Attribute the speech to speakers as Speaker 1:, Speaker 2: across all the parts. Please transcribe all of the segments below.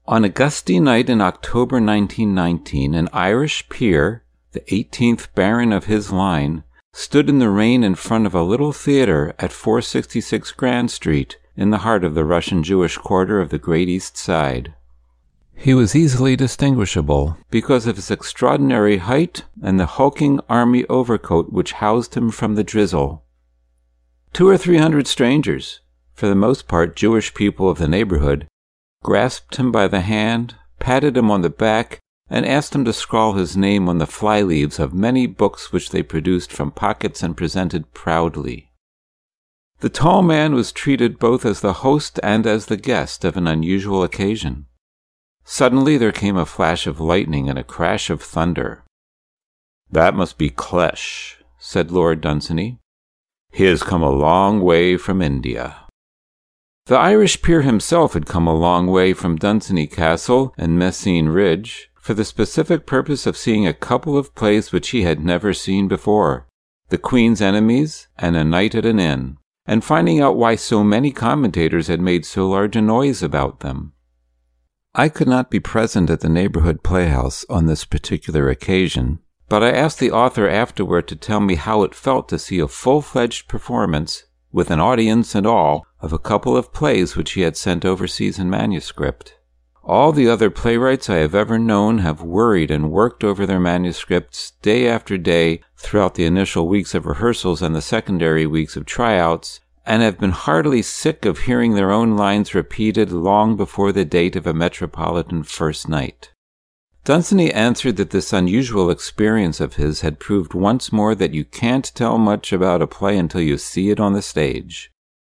Speaker 1: On a gusty night in October 1919, an Irish peer, the 18th Baron of his line, stood in the rain in front of a little theatre at 466 Grand Street, in the heart of the Russian Jewish quarter of the Great East Side. He was easily distinguishable because of his extraordinary height and the hulking army overcoat which housed him from the drizzle. 200 or 300 strangers, for the most part Jewish people of the neighborhood, grasped him by the hand, patted him on the back, and asked him to scrawl his name on the fly-leaves of many books which they produced from pockets and presented proudly. The tall man was treated both as the host and as the guest of an unusual occasion. Suddenly there came a flash of lightning and a crash of thunder. "That must be Klesch," said Lord Dunsany. "He has come a long way from India." The Irish peer himself had come a long way from Dunsany Castle and Messine Ridge for the specific purpose of seeing a couple of plays which he had never seen before, The Queen's Enemies and A Night at an Inn, and finding out why so many commentators had made so large a noise about them. I could not be present at the neighborhood playhouse on this particular occasion, but I asked the author afterward to tell me how it felt to see a full-fledged performance, with an audience and all, of a couple of plays which he had sent overseas in manuscript. All the other playwrights I have ever known have worried and worked over their manuscripts day after day throughout the initial weeks of rehearsals and the secondary weeks of tryouts, and have been heartily sick of hearing their own lines repeated long before the date of a metropolitan first night. Dunsany answered that this unusual experience of his had proved once more that you can't tell much about a play until you see it on the stage.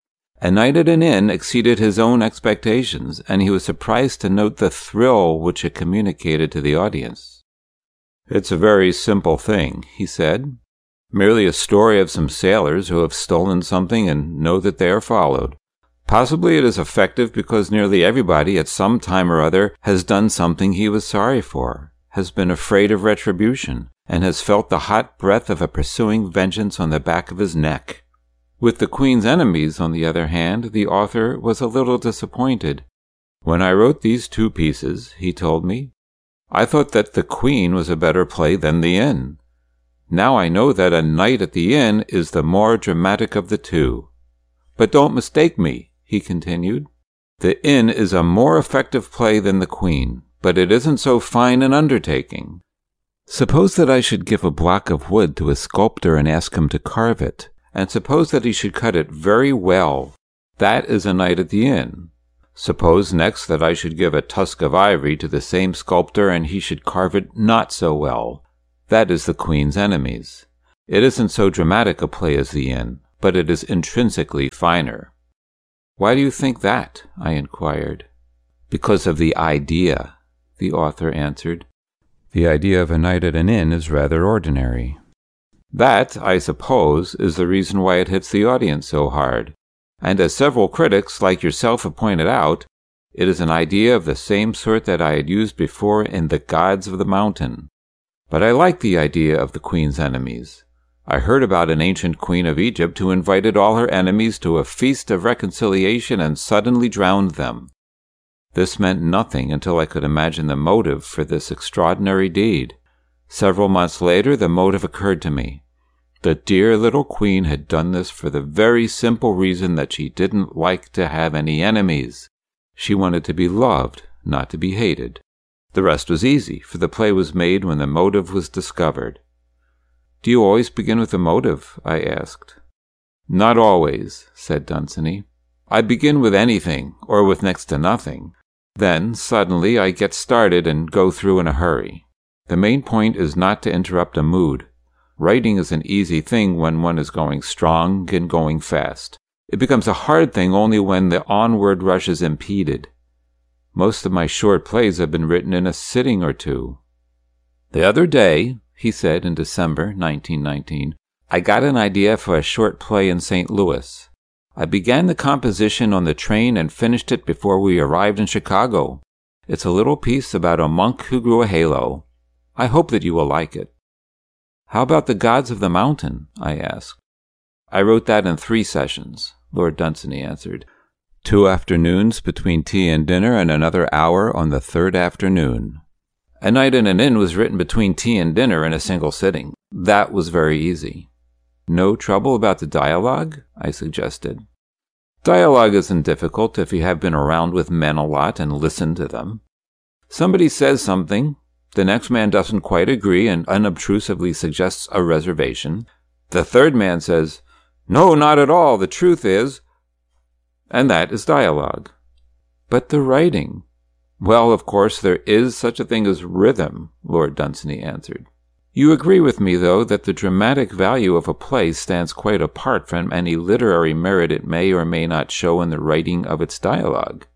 Speaker 1: A Night at an Inn exceeded his own expectations, and he was surprised to note the thrill which it communicated to the audience. "It's a very simple thing," he said. "Merely a story of some sailors who have stolen something and know that they are followed. Possibly it is effective because nearly everybody at some time or other has done something he was sorry for, has been afraid of retribution, and has felt the hot breath of a pursuing vengeance on the back of his neck." With The Queen's Enemies, on the other hand, the author was a little disappointed. "When I wrote these two pieces," he told me, "I thought that The Queen was a better play than The Inn. Now I know that A Night at the Inn is the more dramatic of the two. But don't mistake me," he continued. "The Inn is a more effective play than The Queen, but it isn't so fine an undertaking. Suppose that I should give a block of wood to a sculptor and ask him to carve it, and suppose that he should cut it very well. That is A Night at the Inn. Suppose next that I should give a tusk of ivory to the same sculptor and he should carve it not so well. That is The Queen's Enemies. It isn't so dramatic a play as The Inn, but it is intrinsically finer." "Why do you think that?" I inquired. "Because of the idea," the author answered. "The idea of A Night at an Inn is rather ordinary. That, I suppose, is the reason why it hits the audience so hard. And as several critics, like yourself, have pointed out, it is an idea of the same sort that I had used before in The Gods of the Mountain. But I like the idea of The Queen's Enemies. I heard about an ancient queen of Egypt who invited all her enemies to a feast of reconciliation and suddenly drowned them. This meant nothing until I could imagine the motive for this extraordinary deed. Several months later, the motive occurred to me. The dear little queen had done this for the very simple reason that she didn't like to have any enemies. She wanted to be loved, not to be hated. The rest was easy, for the play was made when the motive was discovered." "Do you always begin with the motive?" I asked. "Not always," said Dunsany. "I begin with anything, or with next to nothing. Then, suddenly, I get started and go through in a hurry. The main point is not to interrupt a mood. Writing is an easy thing when one is going strong and going fast. It becomes a hard thing only when the onward rush is impeded. Most of my short plays have been written in a sitting or two." "The other day," he said in December 1919, "I got an idea for a short play in St. Louis. I began the composition on the train and finished it before we arrived in Chicago. It's a little piece about a monk who grew a halo. I hope that you will like it." "How about The Gods of the Mountain?" I asked. "I wrote that in 3 sessions," Lord Dunsany answered. 2 afternoons between tea and dinner, and another hour on the third afternoon. A Night in an Inn was written between tea and dinner in a single sitting. That was very easy. No trouble about the dialogue? I suggested. Dialogue isn't difficult if you have been around with men a lot and listened to them. Somebody says something, the next man doesn't quite agree and unobtrusively suggests a reservation. The third man says, "No, not at all, the truth is," and that is dialogue. But the writing? Well, of course, there is such a thing as rhythm, Lord Dunsany answered. You agree with me, though, that the dramatic value of a play stands quite apart from any literary merit it may or may not show in the writing of its dialogue.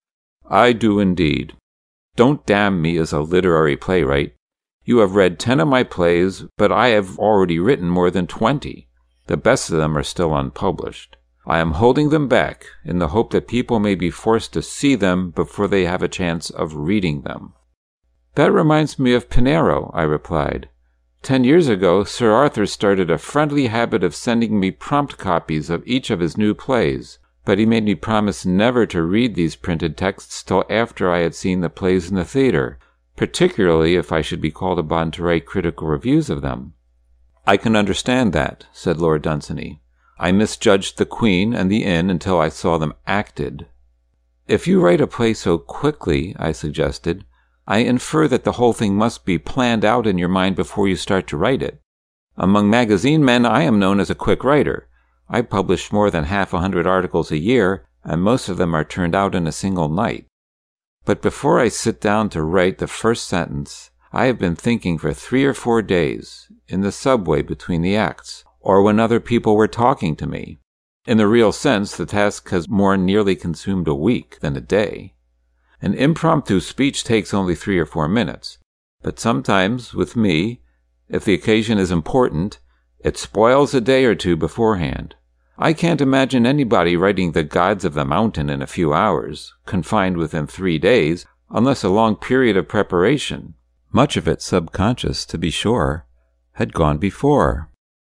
Speaker 1: I do indeed. Don't damn me as a literary playwright. You have read 10 of my plays, but I have already written more than 20. The best of them are still unpublished. I am holding them back in the hope that people may be forced to see them before they have a chance of reading them. That reminds me of Pinero, I replied. 10 years ago, Sir Arthur started a friendly habit of sending me prompt copies of each of his new plays, but he made me promise never to read these printed texts till after I had seen the plays in the theatre, particularly if I should be called upon to write critical reviews of them. I can understand that, said Lord Dunsany. I misjudged the Queen and the Inn until I saw them acted. If you write a play so quickly, I suggested, I infer that the whole thing must be planned out in your mind before you start to write it. Among magazine men, I am known as a quick writer. I publish more than 100 articles a year, and most of them are turned out in a single night. But before I sit down to write the first sentence, I have been thinking for 3 or 4 days, in the subway between the acts, or when other people were talking to me. In the real sense, the task has more nearly consumed a week than a day. An impromptu speech takes only 3 or 4 minutes, but sometimes, with me, if the occasion is important, it spoils a day or 2 beforehand. I can't imagine anybody writing The Gods of the Mountain in a few hours, confined within 3 days, unless a long period of preparation, much of it subconscious, to be sure, had gone before.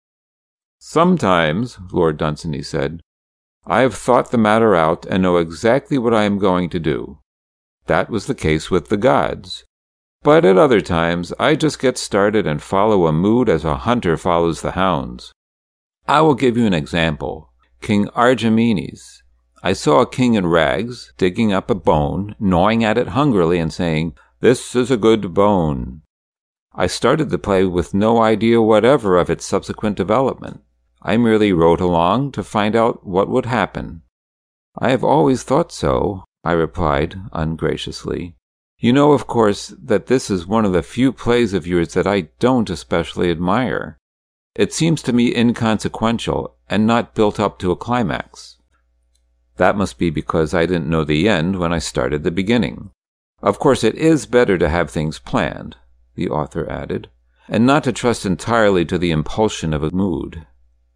Speaker 1: Sometimes, Lord Dunsany said, I have thought the matter out and know exactly what I am going to do. That was the case with The Gods. But at other times, I just get started and follow a mood as a hunter follows the hounds. I will give you an example. King Archimedes. I saw a king in rags, digging up a bone, gnawing at it hungrily and saying, "This is a good bone." I started the play with no idea whatever of its subsequent development. I merely wrote along to find out what would happen. I have always thought so, I replied ungraciously. You know, of course, that this is one of the few plays of yours that I don't especially admire. It seems to me inconsequential and not built up to a climax. That must be because I didn't know the end when I started the beginning. Of course, it is better to have things planned, the author added, and not to trust entirely to the impulsion of a mood.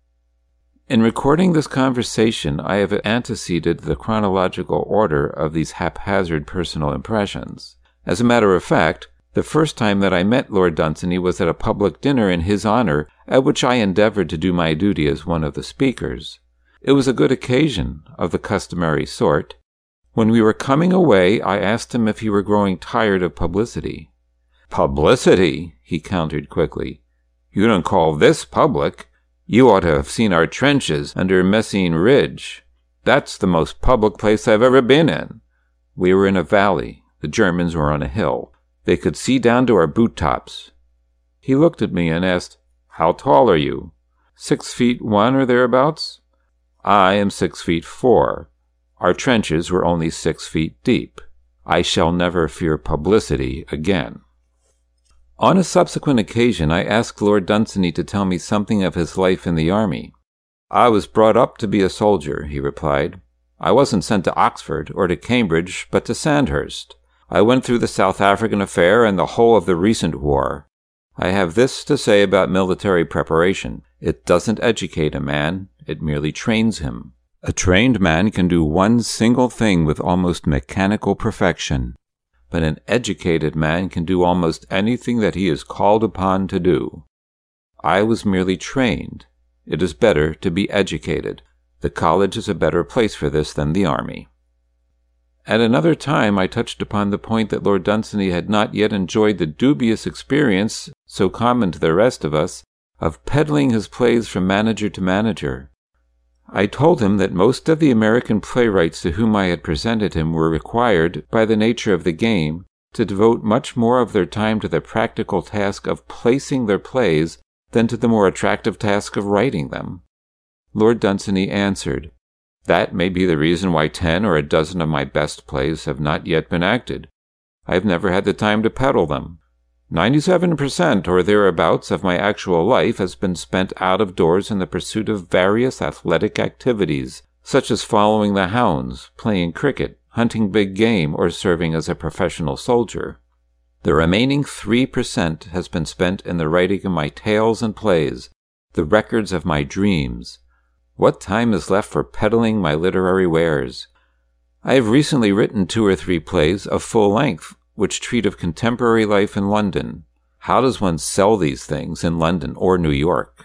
Speaker 1: In recording this conversation, I have anteceded the chronological order of these haphazard personal impressions. As a matter of fact, the first time that I met Lord Dunsany was at a public dinner in his honor, at which I endeavored to do my duty as one of the speakers. It was a good occasion, of the customary sort. When we were coming away, I asked him if he were growing tired of publicity. "Publicity?" he countered quickly. "You don't call this public? You ought to have seen our trenches under Messines Ridge. That's the most public place I've ever been in." We were in a valley. The Germans were on a hill. They could see down to our boot tops. He looked at me and asked, "How tall are you?" 6'1" or thereabouts. I am 6'4". Our trenches were only 6 feet deep. I shall never fear publicity again. On a subsequent occasion, I asked Lord Dunsany to tell me something of his life in the army. "I was brought up to be a soldier," he replied. "I wasn't sent to Oxford or to Cambridge, but to Sandhurst. I went through the South African affair and the whole of the recent war. I have this to say about military preparation. It doesn't educate a man, it merely trains him. A trained man can do one single thing with almost mechanical perfection, but an educated man can do almost anything that he is called upon to do. I was merely trained. It is better to be educated. The college is a better place for this than the army." At another time I touched upon the point that Lord Dunsany had not yet enjoyed the dubious experience, so common to the rest of us, of peddling his plays from manager to manager. I told him that most of the American playwrights to whom I had presented him were required, by the nature of the game, to devote much more of their time to the practical task of placing their plays than to the more attractive task of writing them. Lord Dunsany answered, "That may be the reason why 10 or a dozen of my best plays have not yet been acted. I have never had the time to peddle them. 97% or thereabouts of my actual life has been spent out of doors in the pursuit of various athletic activities, such as following the hounds, playing cricket, hunting big game, or serving as a professional soldier. The remaining 3% has been spent in the writing of my tales and plays, the records of my dreams. What time is left for peddling my literary wares? I have recently written 2 or 3 plays of full length, which treat of contemporary life in London. How does one sell these things in London or New York?"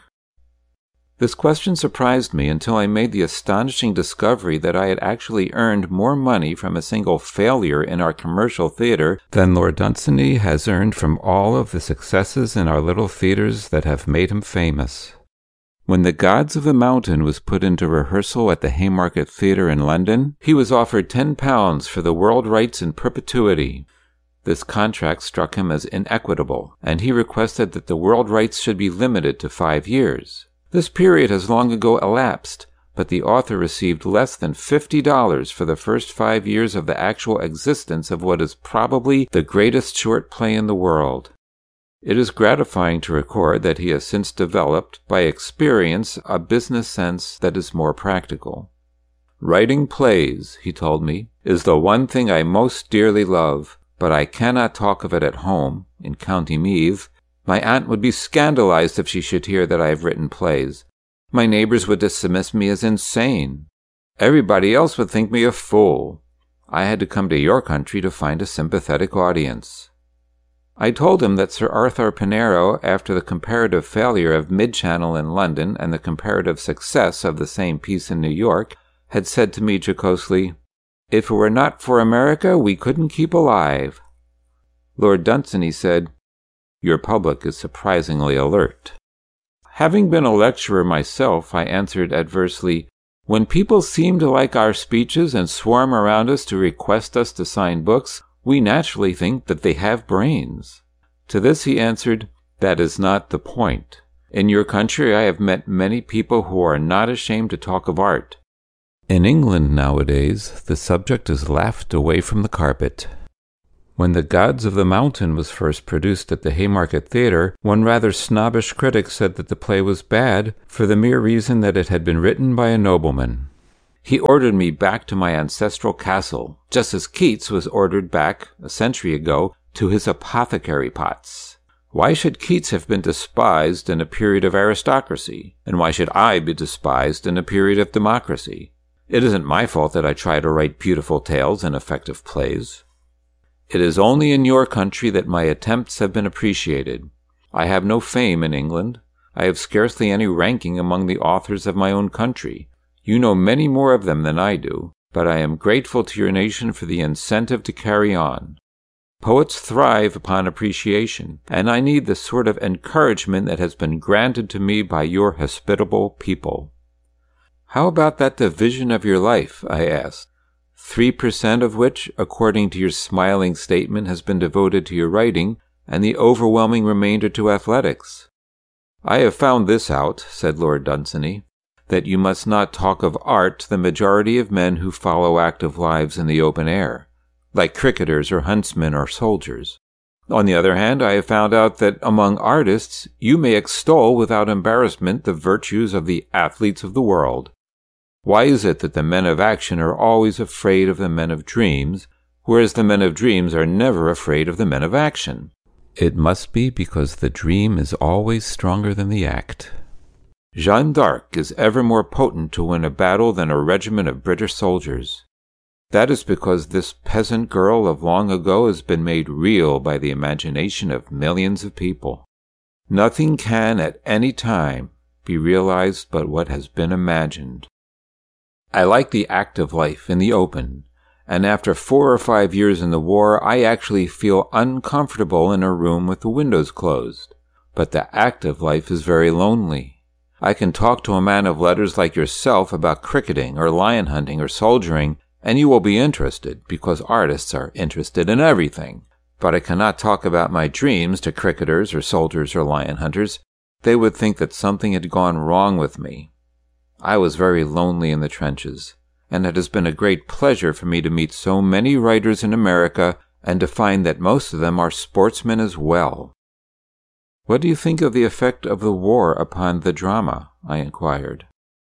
Speaker 1: This question surprised me until I made the astonishing discovery that I had actually earned more money from a single failure in our commercial theatre than Lord Dunsany has earned from all of the successes in our little theatres that have made him famous. When The Gods of the Mountain was put into rehearsal at the Haymarket Theatre in London, he was offered £10 for the world rights in perpetuity. This contract struck him as inequitable, and he requested that the world rights should be limited to 5 years. This period has long ago elapsed, but the author received less than $50 for the first 5 years of the actual existence of what is probably the greatest short play in the world. It is gratifying to record that he has since developed, by experience, a business sense that is more practical. "Writing plays," he told me, "is the one thing I most dearly love, but I cannot talk of it at home, in County Meath. My aunt would be scandalized if she should hear that I have written plays. My neighbors would dismiss me as insane. Everybody else would think me a fool. I had to come to your country to find a sympathetic audience." I told him that Sir Arthur Pinero, after the comparative failure of Mid-Channel in London and the comparative success of the same piece in New York, had said to me jocosely, "If it were not for America, we couldn't keep alive." Lord Dunsany said, "Your public is surprisingly alert." Having been a lecturer myself, I answered adversely, "When people seem to like our speeches and swarm around us to request us to sign books, we naturally think that they have brains." To this he answered, "That is not the point. In your country I have met many people who are not ashamed to talk of art. In England nowadays the subject is laughed away from the carpet. When The Gods of the Mountain was first produced at the Haymarket Theatre, one rather snobbish critic said that the play was bad for the mere reason that it had been written by a nobleman. He ordered me back to my ancestral castle, just as Keats was ordered back, a century ago, to his apothecary pots. Why should Keats have been despised in a period of aristocracy, and why should I be despised in a period of democracy? It isn't my fault that I try to write beautiful tales and effective plays. It is only in your country that my attempts have been appreciated. I have no fame in England. I have scarcely any ranking among the authors of my own country. You know many more of them than I do, but I am grateful to your nation for the incentive to carry on. Poets thrive upon appreciation, and I need the sort of encouragement that has been granted to me by your hospitable people." "How about that division of your life?" I asked. 3% of which, according to your smiling statement, has been devoted to your writing, and the overwhelming remainder to athletics." "I have found this out," said Lord Dunsany, "that you must not talk of art to the majority of men who follow active lives in the open air, like cricketers or huntsmen or soldiers. On the other hand, I have found out that among artists you may extol without embarrassment the virtues of the athletes of the world. Why is it that the men of action are always afraid of the men of dreams, whereas the men of dreams are never afraid of the men of action? It must be because the dream is always stronger than the act. Jeanne d'Arc is ever more potent to win a battle than a regiment of British soldiers. That is because this peasant girl of long ago has been made real by the imagination of millions of people. Nothing can at any time be realized but what has been imagined. I like the active life in the open, and after 4 or 5 years in the war, I actually feel uncomfortable in a room with the windows closed. But the active life is very lonely. I can talk to a man of letters like yourself about cricketing or lion hunting or soldiering, and you will be interested, because artists are interested in everything. But I cannot talk about my dreams to cricketers or soldiers or lion hunters. They would think that something had gone wrong with me. I was very lonely in the trenches, and it has been a great pleasure for me to meet so many writers in America and to find that most of them are sportsmen as well. What do you think of the effect of the war upon the drama? I inquired.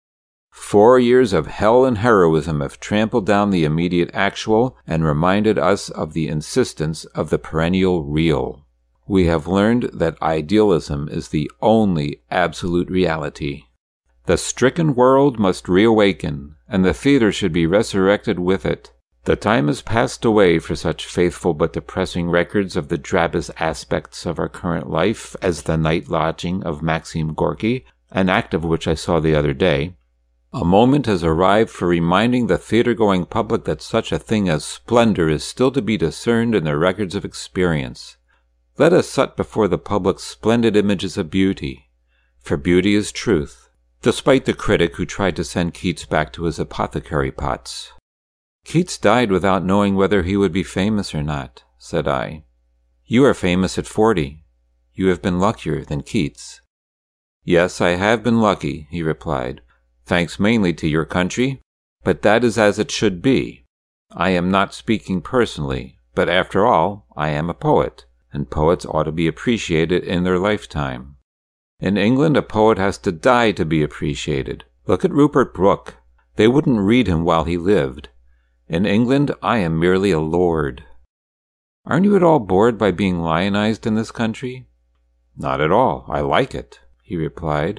Speaker 1: 4 years of hell and heroism have trampled down the immediate actual and reminded us of the insistence of the perennial real. We have learned that idealism is the only absolute reality. The stricken world must reawaken, and the theater should be resurrected with it. The time has passed away for such faithful but depressing records of the drabbest aspects of our current life as The Night Lodging of Maxim Gorky, an act of which I saw the other day. A moment has arrived for reminding the theater-going public that such a thing as splendor is still to be discerned in the records of experience. Let us set before the public splendid images of beauty, for beauty is truth, despite the critic who tried to send Keats back to his apothecary pots. Keats died without knowing whether he would be famous or not, said I. You are famous at 40. You have been luckier than Keats. Yes, I have been lucky, he replied, thanks mainly to your country, but that is as it should be. I am not speaking personally, but after all, I am a poet, and poets ought to be appreciated in their lifetime. In England, a poet has to die to be appreciated. Look at Rupert Brooke. They wouldn't read him while he lived. In England, I am merely a lord. Aren't you at all bored by being lionized in this country? Not at all. I like it, he replied.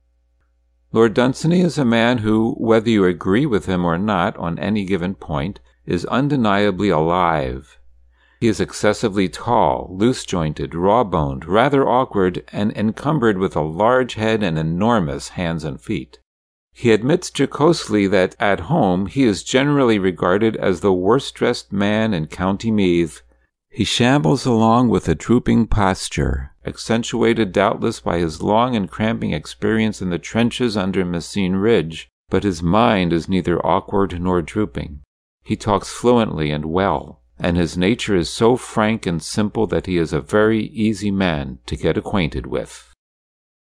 Speaker 1: Lord Dunsany is a man who, whether you agree with him or not on any given point, is undeniably alive. He is excessively tall, loose-jointed, raw-boned, rather awkward, and encumbered with a large head and enormous hands and feet. He admits jocosely that at home he is generally regarded as the worst-dressed man in County Meath. He shambles along with a drooping posture, accentuated doubtless by his long and cramping experience in the trenches under Messines Ridge, but his mind is neither awkward nor drooping. He talks fluently and well, and his nature is so frank and simple that he is a very easy man to get acquainted with.